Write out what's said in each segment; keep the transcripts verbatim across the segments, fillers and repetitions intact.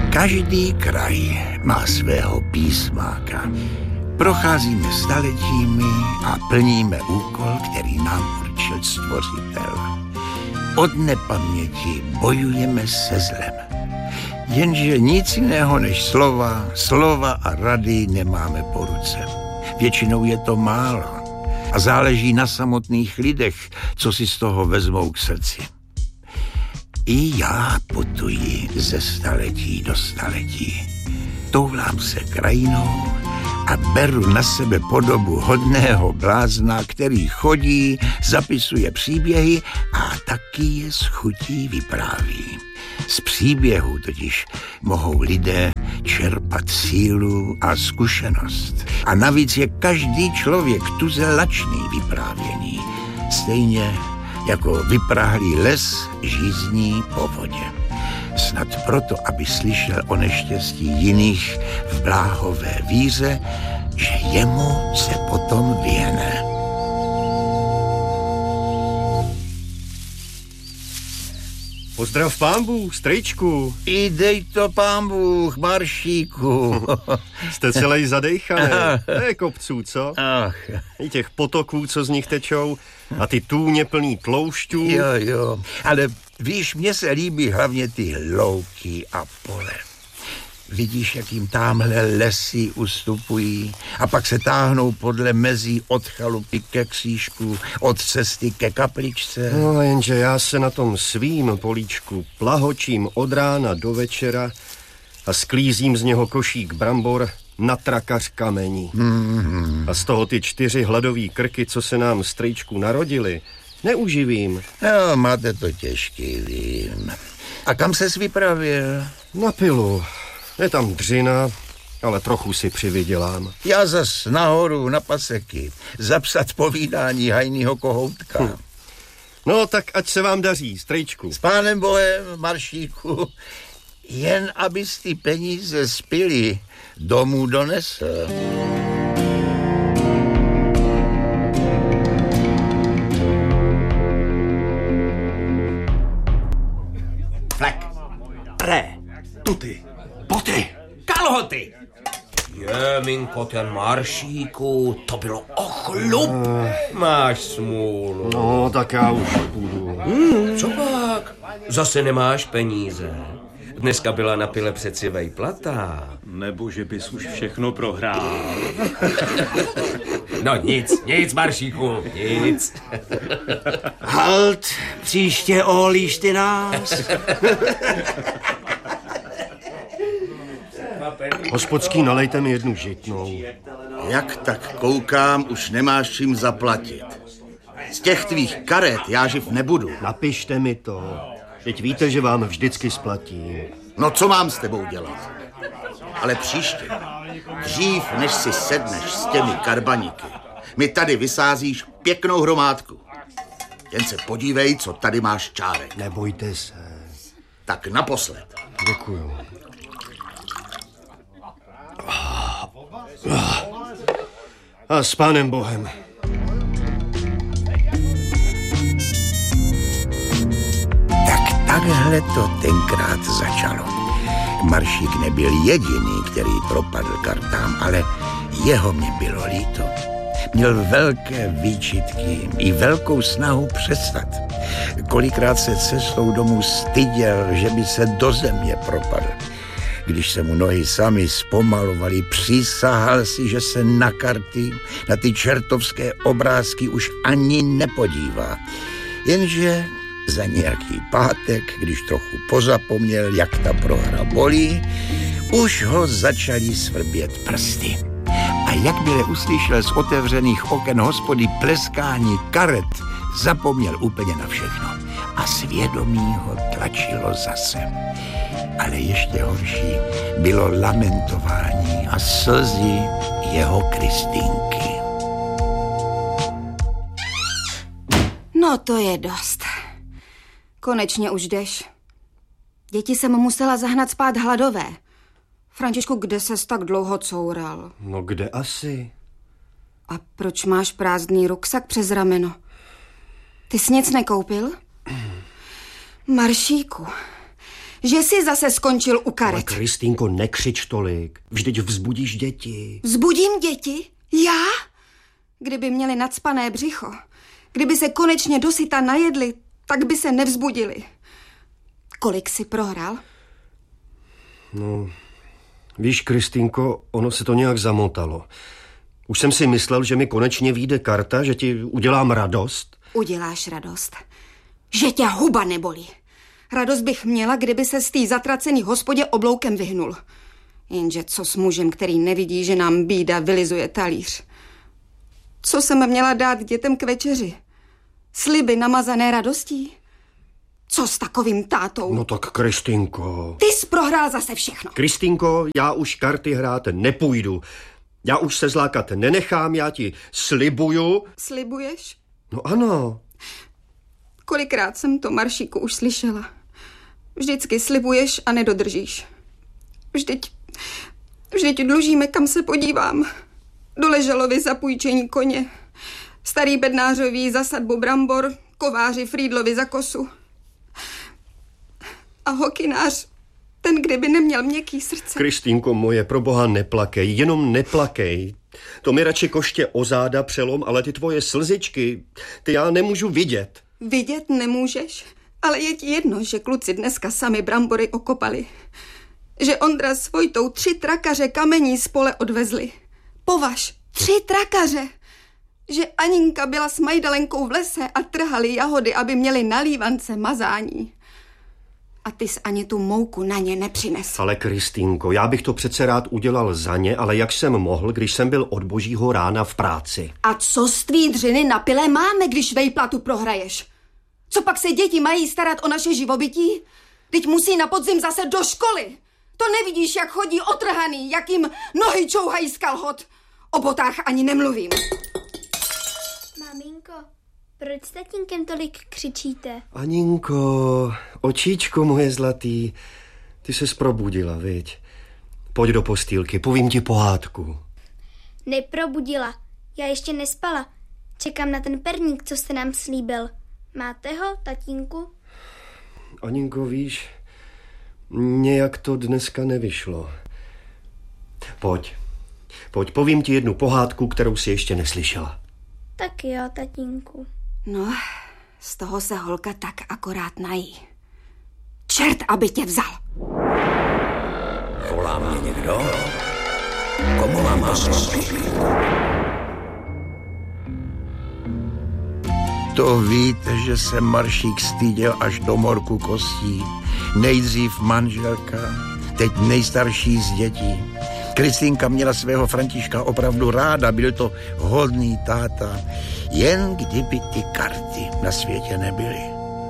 Každý kraj má svého písmáka. Procházíme staletími a plníme úkol, který nám určil Stvořitel. Od nepaměti bojujeme se zlem. Jenže nic jiného než slova, slova a rady nemáme po ruce. Většinou je to málo a záleží na samotných lidech, co si z toho vezmou k srdci. I já putuji ze staletí do staletí. Toulám se krajinou a beru na sebe podobu hodného blázna, který chodí, zapisuje příběhy a taky je s chutí vypráví. Z příběhu totiž mohou lidé čerpat sílu a zkušenost. A navíc je každý člověk tuze lačný vyprávění. Stejně jako vyprahlý les žízní po vodě. Snad proto, aby slyšel o neštěstí jiných v bláhové víře, že jemu se potom věne. Pozdrav pán Bůh, strejčku. I dej to pán Bůh, Maršíku. Jste celej zadejchaný. Ne kopců, co? Ach. I těch potoků, co z nich tečou, a ty tůně plný tloušťů. Jo, jo, ale víš, mně se líbí hlavně ty louky a pole. Vidíš, jak jim támhle lesy ustupují a pak se táhnou podle mezí od chalupy ke křížku, od cesty ke kapličce. No, jenže já se na tom svým políčku plahočím od rána do večera a sklízím z něho košík brambor na trakař kamení. Mm-hmm. A z toho ty čtyři hladový krky, co se nám strejčku narodili, neuživím. No, máte to těžký, vím. A kam ses vypravil? Na pilu. Je tam dřina, ale trochu si přivydělám. Já zas nahoru na paseky zapsat povídání hajnýho kohoutka. Hm. No, tak ať se vám daří, strejčku. S pánem Bohem, Maršíku. Jen abys ty peníze spili, domů donesl. Flek. Pre. Tuty. Boty. Kalhoty. Jeminko, ten Maršíku, to bylo ochlup. Máš smůlu. No, tak já už půjdu. Hmm, co pak? Zase nemáš peníze. Dneska byla na pile přeci vejplata. Nebo že bys už všechno prohrál. No nic, nic, Maršíku, nic. Halt, příště oholíš ty nás. Hospodský, nalejte mi jednu žitnou. Jak tak koukám, už nemáš čím zaplatit. Z těch tvých karet já živ nebudu. Napište mi to. Teď víte, že vám vždycky splatím. No co mám s tebou dělat? Ale příště, dřív než si sedneš s těmi karbaníky, mi tady vysázíš pěknou hromádku. Jen se podívej, co tady máš čárek. Nebojte se. Tak naposled. Děkuju. A s pánem Bohem. Tak takhle to tenkrát začalo. Maršík nebyl jediný, který propadl kartám, ale jeho mě bylo líto. Měl velké výčitky i velkou snahu přestat. Kolikrát se cestou domů styděl, že by se do země propadl. Když se mu nohy sami zpomalovaly, přísahal si, že se na karty, na ty čertovské obrázky už ani nepodívá. Jenže za nějaký pátek, když trochu pozapomněl, jak ta prohra bolí, už ho začaly svrbět prsty. A jakmile uslyšel z otevřených oken hospody pleskání karet, zapomněl úplně na všechno. A svědomí ho tlačilo zase. Ale ještě horší bylo lamentování a slzy jeho Kristýnky. No to je dost. Konečně už jdeš. Děti jsem musela zahnat spát hladové. Františku, kde ses tak dlouho coural? No kde asi? A proč máš prázdný ruksak přes rameno? Ty jsi nic nekoupil? Maršíku, že jsi zase skončil u karet. Ale Kristýnko, nekřič tolik. Vždyť vzbudíš děti. Vzbudím děti? Já? Kdyby měli nacpané břicho, kdyby se konečně dosyta najedli, tak by se nevzbudili. Kolik jsi prohrál? No, víš, Kristýnko, ono se to nějak zamotalo. Už jsem si myslel, že mi konečně vyjde karta, že ti udělám radost. Uděláš radost? Že tě huba nebolí. Radost bych měla, kdyby se z té zatracený hospodě obloukem vyhnul. Jenže co s mužem, který nevidí, že nám bída vylizuje talíř? Co jsem měla dát dětem k večeři? Sliby namazané radostí? Co s takovým tátou? No tak, Kristýnko. Ty jsi prohrál zase všechno. Kristýnko, já už karty hrát nepůjdu. Já už se zlákat nenechám, já ti slibuju. Slibuješ? No ano. Kolikrát jsem to, Maršíku, už slyšela. Vždycky slibuješ a nedodržíš. Vždyť, vždyť dlužíme, kam se podívám. Doležalovi za půjčení koně, starý bednářovi za sadbu brambor, kováři Frýdlovi za kosu. A hokinář, ten kdyby neměl měkký srdce. Kristýnko moje, pro boha neplakej, jenom neplakej. To mi radši koště o záda přelom, ale ty tvoje slzičky, ty já nemůžu vidět. Vidět nemůžeš, ale je ti jedno, že kluci dneska sami brambory okopali. Že Ondra s Vojtou tři trakaře kamení z pole odvezli. Považ, tři trakaře. Že Aninka byla s Majdalenkou v lese a trhali jahody, aby měli na lívance mazání. A ty jsi ani tu mouku na ně nepřinesl. Ale Kristýnko, já bych to přece rád udělal za ně, ale jak jsem mohl, když jsem byl od božího rána v práci. A co z tvý dřiny na pile máme, když vejplatu prohraješ? Co pak se děti mají starat o naše živobytí? Teď musí na podzim zase do školy. To nevidíš, jak chodí otrhaný, jak jim nohy čouhají z kalhot. O botách ani nemluvím. Maminko, proč s tatínkem tolik křičíte? Aninko, očičko moje zlatý, ty ses probudila, viď? Pojď do postýlky, povím ti pohádku. Neprobudila, já ještě nespala. Čekám na ten perník, co jste nám slíbil. Máte ho, tatínku? Aninko, víš, nějak to dneska nevyšlo. Pojď, pojď, povím ti jednu pohádku, kterou jsi ještě neslyšela. Tak jo, tatínku. No, z toho se holka tak akorát nají. Čert, aby tě vzal. Volá mě někdo? Komu mám poslouchat? To víte, že se Maršík styděl až do morku kostí. Nejdřív manželka, teď nejstarší z dětí. Kristýnka měla svého Františka opravdu ráda, byl to hodný táta. Jen kdyby ty karty na světě nebyly.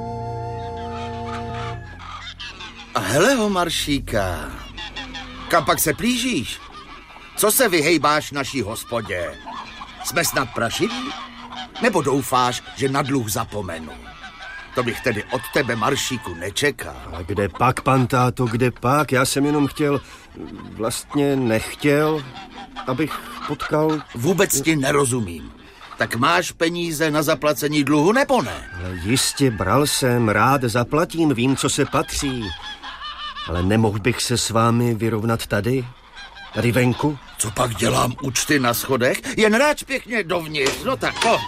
A hele ho, Maršíka, kam pak se plížíš? Co se vyhejbáš naší hospodě? Jsme snad prašiví? Nebo doufáš, že na dluh zapomenu? To bych tedy od tebe, Maršíku, nečekal. A kde pak, pan táto, kde pak? Já jsem jenom chtěl, vlastně nechtěl, abych potkal... Vůbec ti nerozumím. Tak máš peníze na zaplacení dluhu, nebo ne? Ale jistě, bral jsem, rád zaplatím, vím, co se patří. Ale nemohl bych se s vámi vyrovnat tady? Tady venku? Co pak dělám účty na schodech? Jen ráč pěkně dovnitř, no tak pojď.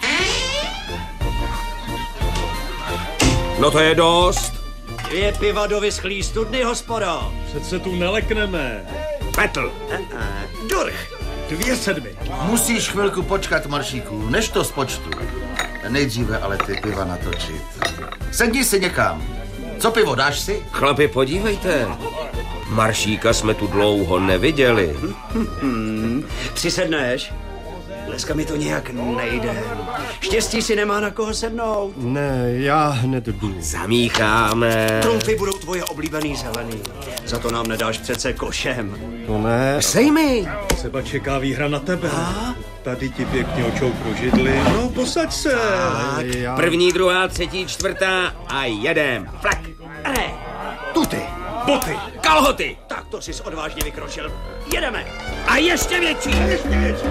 No to je dost. Dvě piva do vyschlý studny, hospodo. Přece tu nelekneme. Petl. Uh-uh. Durch. Dvě sedmi. Musíš chvilku počkat, Maršíku, než to spočtu. Nejdříve ale ty piva natočit. Sedni si někam. Co pivo, dáš si? Chlapi, podívejte. Maršíka jsme tu dlouho neviděli. Hmm, přisedneš? Dneska mi to nějak nejde. Štěstí si nemá na koho sednout. Ne, já hned jdu. Zamícháme. Trumpy budou tvoje oblíbený zelený. Za to nám nedáš přece košem. To ne. Sej mi. Třeba čeká výhra na tebe. A? Tady ti pěkně očouknu židli. No, posaď se. Tak, já... První, druhá, třetí, čtvrtá a jedem. Flak. Ne, tuty. Boty. Kalhoty. Tak to jsi odvážně vykročil. Jedeme. A ještě větší. Ještě větší.